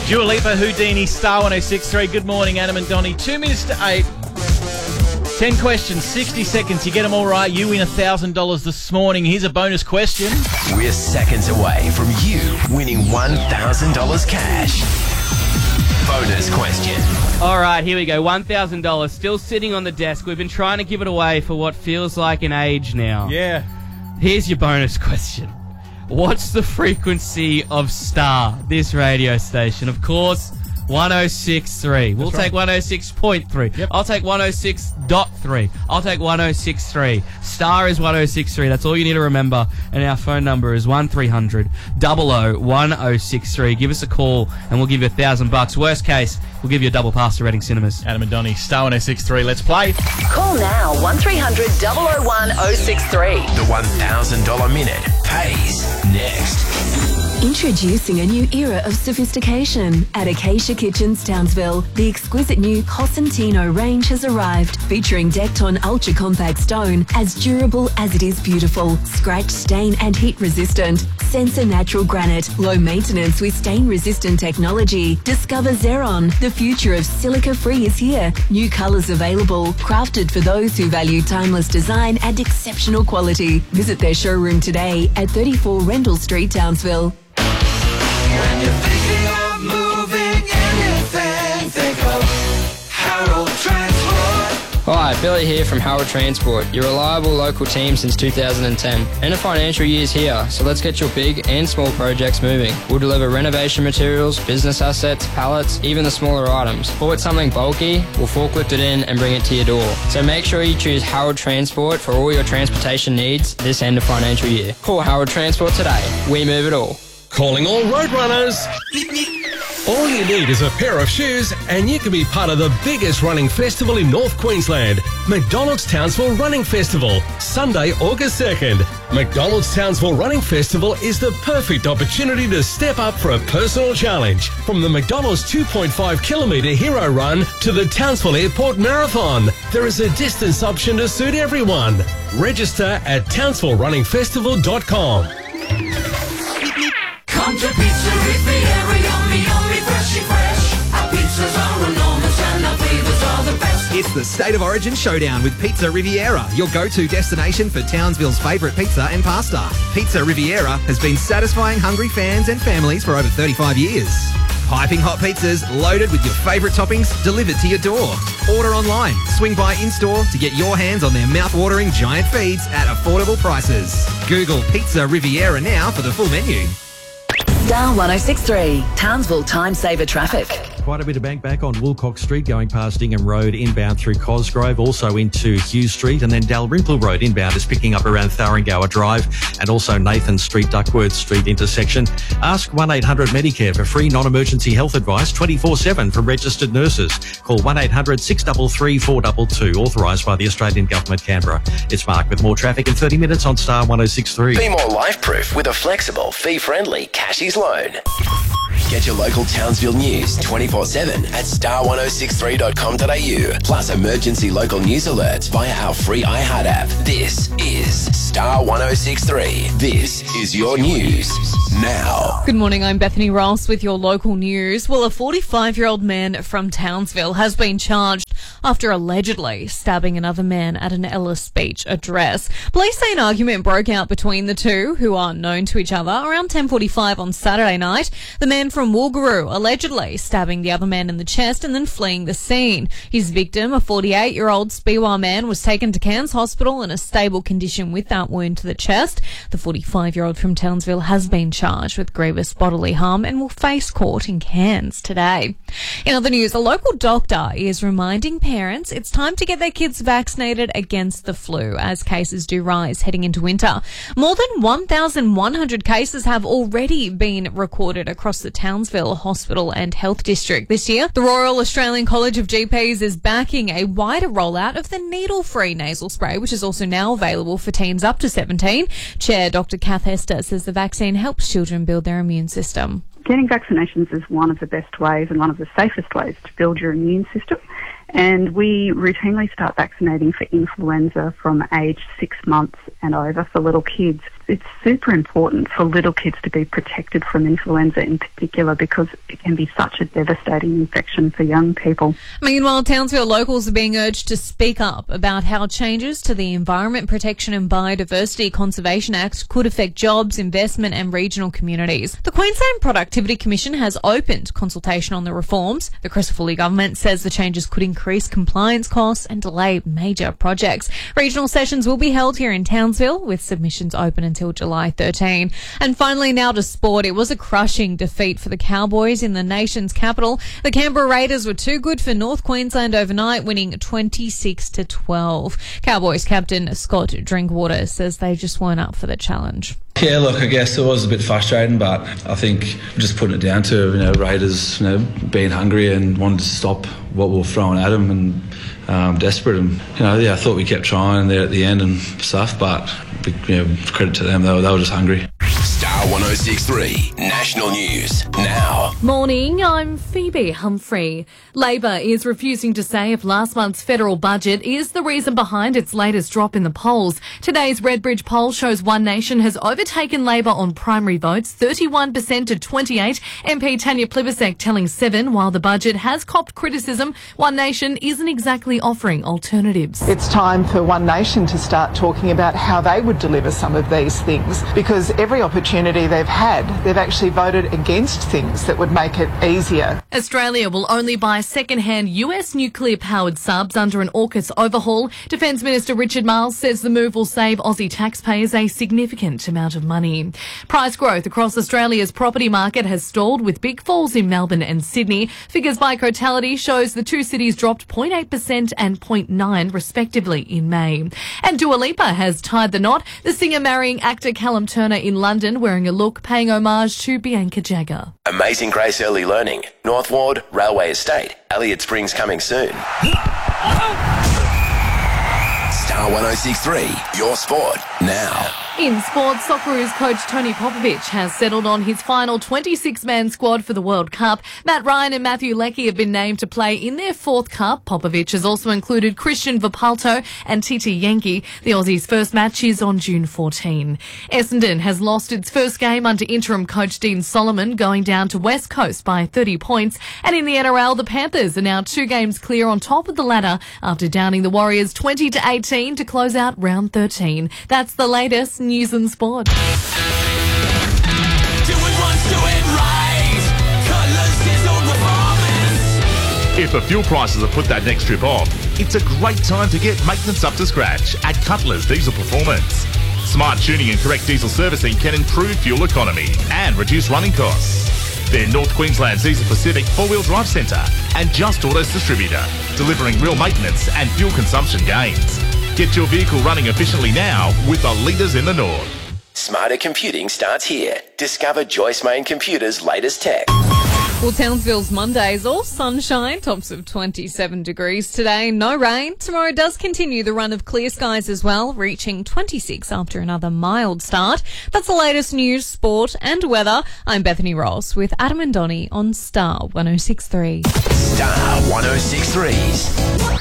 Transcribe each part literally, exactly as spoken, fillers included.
Dua Lipa, Houdini, Star one oh six point three. Good morning, Adam and Donnie. Two minutes to eight. Ten questions, sixty seconds. You get them all right, you win one thousand dollars this morning. Here's a bonus question. We're seconds away from you winning one thousand dollars cash. Bonus question. All right, here we go. one thousand dollars still sitting on the desk. We've been trying to give it away for what feels like an age now. Yeah. Here's your bonus question. What's the frequency of Star, this radio station? Of course, one oh six point three. We'll That's take right. one oh six point three. Yep. I'll take one oh six point three. I'll take one oh six point three. Star is one oh six point three. That's all you need to remember. And our phone number is one three hundred double oh one oh six three. Give us a call and we'll give you a thousand bucks. Worst case, we'll give you a double pass to Reading Cinemas. Adam and Donnie, Star one oh six point three. Let's play. Call now, one three hundred double oh one oh six three. The one thousand dollars minute pays next. Introducing a new era of sophistication. At Acacia Kitchens, Townsville, the exquisite new Cosentino range has arrived, featuring decked on ultra-compact stone, as durable as it is beautiful, scratch, stain and heat resistant. Sensor natural granite, low maintenance with stain-resistant technology. Discover Xeron, the future of silica-free is here. New colours available, crafted for those who value timeless design and exceptional quality. Visit their showroom today at thirty-four Rendell Street, Townsville. When you're thinking of moving anything, think of Harold Transport. Hi, Billy here from Harold Transport, your reliable local team since two thousand ten. End of financial year's here, so let's get your big and small projects moving. We'll deliver renovation materials, business assets, pallets, even the smaller items. Or it's something bulky, we'll forklift it in and bring it to your door. So make sure you choose Harold Transport for all your transportation needs this end of financial year. Call Harold Transport today. We move it all. Calling all road runners. All you need is a pair of shoes and you can be part of the biggest running festival in North Queensland, McDonald's Townsville Running Festival, Sunday, August second. McDonald's Townsville Running Festival is the perfect opportunity to step up for a personal challenge. From the McDonald's two point five kilometre hero run to the Townsville Airport Marathon, there is a distance option to suit everyone. Register at townsville running festival dot com. Come to Pizza Riviera, yummy, yummy, freshy fresh. Our pizzas are enormous and our flavors are the best. It's the State of Origin Showdown with Pizza Riviera, your go-to destination for Townsville's favourite pizza and pasta. Pizza Riviera has been satisfying hungry fans and families for over thirty-five years. Piping hot pizzas loaded with your favourite toppings delivered to your door. Order online, swing by in-store to get your hands on their mouth-watering giant feeds at affordable prices. Google Pizza Riviera now for the full menu. Star one oh six point three, Townsville Time Saver Traffic. Quite a bit of bank back on Wilcox Street going past Ingham Road inbound through Cosgrove, also into Hughes Street, and then Dalrymple Road inbound is picking up around Tharingower Drive and also Nathan Street, Duckworth Street intersection. Ask one eight hundred Medicare for free non-emergency health advice twenty-four seven from registered nurses. Call one eight hundred six three three four two two, authorised by the Australian Government, Canberra. It's Mark with more traffic in thirty minutes on Star one oh six point three. Be more life-proof with a flexible, fee-friendly Cashies loan. Get your local Townsville news twenty-four seven at star one oh six three dot com dot a u, plus emergency local news alerts via our free iHeart app. This is Star one oh six point three. This is your news now. Good morning, I'm Bethany Ross with your local news. Well, a forty-five-year-old man from Townsville has been charged after allegedly stabbing another man at an Ellis Beach address. Police say an argument broke out between the two, who are known to each other, around ten forty-five on Saturday night. The man from Woolgaroo allegedly stabbing the other man in the chest and then fleeing the scene. His victim, a forty-eight-year-old Speewah man, was taken to Cairns Hospital in a stable condition with that wound to the chest. The forty-five-year-old from Townsville has been charged with grievous bodily harm and will face court in Cairns today. In other news, a local doctor is reminding parents it's time to get their kids vaccinated against the flu as cases do rise heading into winter. More than one thousand one hundred cases have already been recorded across the Townsville Hospital and Health District this year. The Royal Australian College of G Ps is backing a wider rollout of the needle-free nasal spray, which is also now available for teens up to seventeen. Chair Doctor Kath Hester says the vaccine helps children build their immune system. Getting vaccinations is one of the best ways and one of the safest ways to build your immune system. And we routinely start vaccinating for influenza from age six months and over for little kids. it's super important for little kids to be protected from influenza in particular because it can be such a devastating infection for young people. Meanwhile, Townsville locals are being urged to speak up about how changes to the Environment Protection and Biodiversity Conservation Act could affect jobs, investment and regional communities. The Queensland Productivity Commission has opened consultation on the reforms. The Crisafulli government says the changes could increase compliance costs and delay major projects. Regional sessions will be held here in Townsville with submissions open until July thirteenth. And finally, now to sport. It was a crushing defeat for the Cowboys in the nation's capital. The Canberra Raiders were too good for North Queensland overnight, winning twenty-six to twelve. Cowboys captain Scott Drinkwater says they just weren't up for the challenge. Yeah, look, I guess it was a bit frustrating, but I think just putting it down to, you know, Raiders, you know, being hungry and wanting to stop what we were throwing at them and um, desperate. And, you know, yeah, I thought we kept trying there at the end and stuff, but, you know, credit to them, they were, they were just hungry. Star one oh six three National News now. Morning, I'm Phoebe Humphrey. Labor is refusing to say if last month's federal budget is the reason behind its latest drop in the polls. Today's Redbridge poll shows One Nation has overtaken Labor on primary votes, thirty-one percent to twenty-eight. M P Tanya Plibersek telling Seven, while the budget has copped criticism, One Nation isn't exactly offering alternatives. It's time for One Nation to start talking about how they would deliver some of these things, because every opportunity they've had, they've actually voted against things that would make it easier. Australia will only buy second-hand U S nuclear-powered subs under an AUKUS overhaul. Defence Minister Richard Marles says the move will save Aussie taxpayers a significant amount of money. Price growth across Australia's property market has stalled, with big falls in Melbourne and Sydney. Figures by Cotality shows the two cities dropped zero point eight percent and zero point nine percent respectively in May. And Dua Lipa has tied the knot. The singer marrying actor Callum Turner in London, wearing a look paying homage to Bianca Jagger. Amazing Grace Early Learning, North Ward, Railway Estate, Elliott Springs coming soon. Star one oh six three, your sport now. In sports, Socceroos coach Tony Popovic has settled on his final twenty-six man squad for the World Cup. Matt Ryan and Matthew Leckie have been named to play in their fourth cup. Popovic has also included Christian Vipalto and Titi Yankee. The Aussies' first match is on June fourteenth. Essendon has lost its first game under interim coach Dean Solomon, going down to West Coast by thirty points. And in the N R L, the Panthers are now two games clear on top of the ladder after downing the Warriors twenty to eighteen to close out round thirteen. That's the latest news and sport. Do it once, do it right. Colours, sizzle, performance. If the fuel prices have put that next trip off, it's a great time to get maintenance up to scratch at Cutler's Diesel Performance. Smart tuning and correct diesel servicing can improve fuel economy and reduce running costs. They're North Queensland's Diesel Pacific four-wheel drive centre and Just Autos distributor, delivering real maintenance and fuel consumption gains. Get your vehicle running efficiently now with the leaders in the north. Smarter computing starts here. Discover Joyce Main Computer's latest tech. Well, Townsville's Monday is all sunshine, tops of twenty-seven degrees today, no rain. Tomorrow does continue the run of clear skies as well, reaching twenty-six after another mild start. That's the latest news, sport and weather. I'm Bethany Ross with Adam and Donnie on Star one oh six three. Star one oh six three's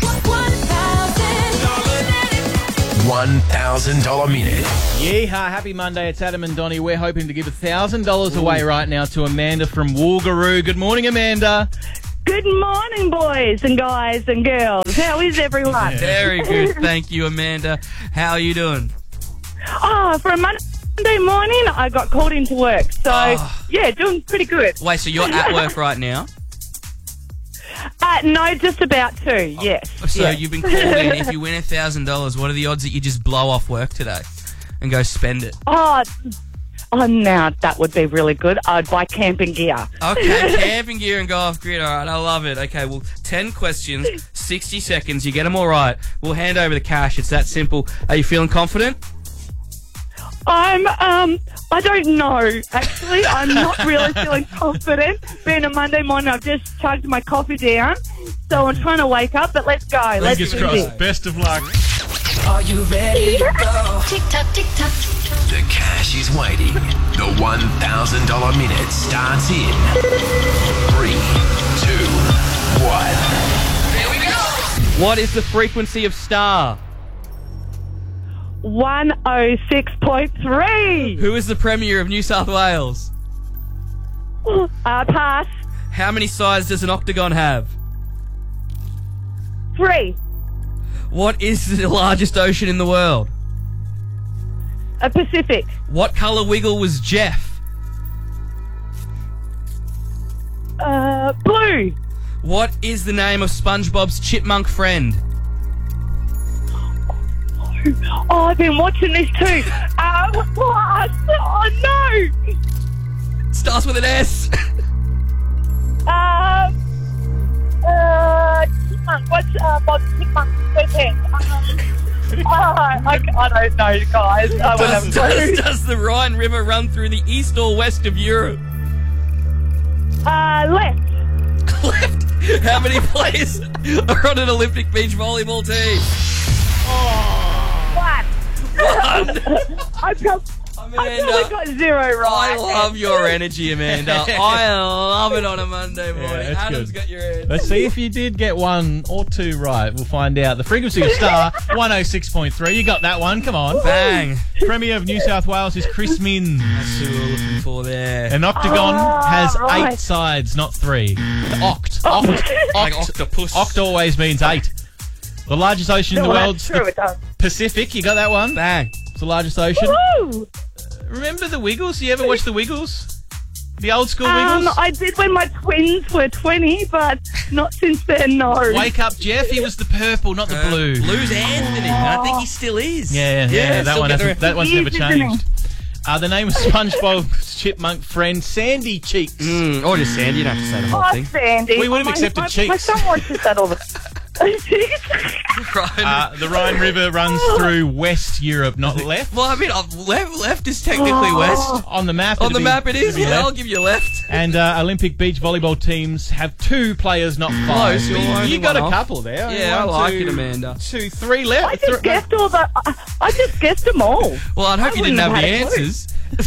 one thousand dollars minute. Yeehaw, happy Monday. It's Adam and Donnie. We're hoping to give one thousand dollars away right now to Amanda from Woogaroo. Good morning, Amanda. Good morning, boys and guys and girls. How is everyone? Very good. Thank you, Amanda. how are you doing? Oh, for a Monday morning, I got called into work. So, oh. yeah, doing pretty good. Wait, so you're at work right now? Uh, no, just about to, yes. So yes. you've been called in. If you win one thousand dollars, what are the odds that you just blow off work today and go spend it? Oh, oh, now that would be really good. I'd buy camping gear. Okay, camping gear and go off grid. All right, I love it. Okay, well, ten questions, sixty seconds. You get them all right, we'll hand over the cash. It's that simple. Are you feeling confident? I'm, um, I don't know, actually. I'm not really feeling confident. Being a Monday morning, I've just chugged my coffee down, so I'm trying to wake up, but let's go. Let's Fingers do crossed. this. Best of luck. Are you ready to go? Tick tock, tick tock. The cash is waiting. The one thousand dollars minute starts in three, two, one. Here we go. What is the frequency of star? one oh six point three. Who is the Premier of New South Wales? Uh, pass. How many sides does an octagon have? Three. What is the largest ocean in the world? A Pacific. What colour wiggle was Jeff? Uh, blue. What is the name of SpongeBob's chipmunk friend? Oh, I've been watching this too. Um, what? Oh, no. Starts with an S. Um, uh, chipmunk. What's uh, Bob's chipmunk friend? Um, uh, I, I don't know, guys. I Does, wouldn't have does, clue. does the Rhine River run through the east or west of Europe? Uh, left. Left. How many players are on an Olympic beach volleyball team? One. One. I prob- I probably got zero right. I love your energy, Amanda. I love it on a Monday morning. Yeah, that's Adam's good. got your head. Let's see if you did get one or two right. We'll find out. The frequency of Star, one oh six point three. You got that one. Come on. Bang. Premier of New South Wales is Chris Minns. That's who we're looking for there. An octagon Oh, has right. eight sides, not three. The oct. Oct. Oct. Like octopus. Oct always means eight. The largest ocean in No, the that's world's true, the it does. Pacific. You got that one? Bang. It's the largest ocean. Woo! Remember the Wiggles? You ever watch the Wiggles? The old school Um, Wiggles? I did when my twins were twenty, but not since then, no. Wake Up Jeff, he was the purple, not the Uh, blue. Blue's Anthony. I think he still is. Yeah, yeah, yeah, that still one get hasn't, the- that one's He never is, isn't he? changed. Uh, the name of SpongeBob's chipmunk friend, Sandy Cheeks. Mm, or just Sandy, you don't have to say the whole Oh, thing. Sandy. We would have My- accepted my, cheeks. My son watches that all the Right. Uh, the Rhine River runs through West Europe, not left. Well, I mean, uh, left, left is technically Oh. west. On the map, On it'd the be- map it is. it'd be Yeah, left. I'll give you left. And uh, Olympic beach volleyball teams have two players, not five. Close, So you're you, only you got a one off. couple there. Yeah, I One, like two, it, Amanda. Two, three left. I just Thr- guessed all the. I, I just guessed them all. Well, I'd hope I you didn't wouldn't have the have had a clue. answers.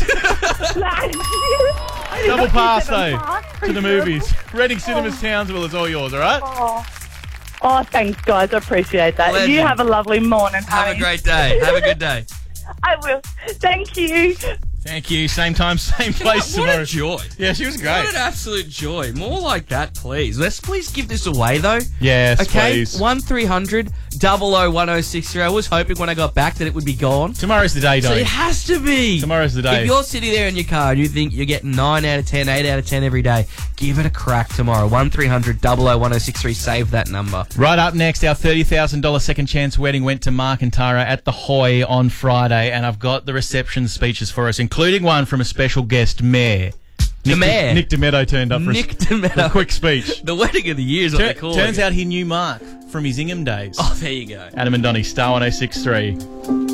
I did Double not pass, use them though, pass, to pretty the sure. movies. Reading Cinemas Townsville is all yours, all right? Oh. oh, thanks, guys. I appreciate that. Legend. You have a lovely morning. Have a honey. great day. Have a good day. I will. Thank you. Thank you. Same time, same place What tomorrow. a joy. Yeah, she was great. What an absolute joy. More like that, please. Let's please give this away, though. Yes, Okay, please. one three hundred double oh one oh six three. I was hoping when I got back that it would be gone. Tomorrow's the day, So Donny. it has to be. Tomorrow's the day. If you're sitting there in your car and you think you're getting nine out of ten, eight out of ten every day, give it a crack tomorrow. one three hundred double oh one oh six three. Save that number. Right up next, our thirty thousand dollars second chance wedding went to Mark and Tara at the Hoy on Friday, and I've got the reception speeches for us, including one from a special guest, Mayor. The Nick Mayor? Nick DeMeadow turned up for, Nick a, DeMeadow. for a quick speech. The wedding of the year is what Tur- they call turns it. out he knew Mark from his Ingham days. Oh, there you go. Adam and Donny, Star one oh six three.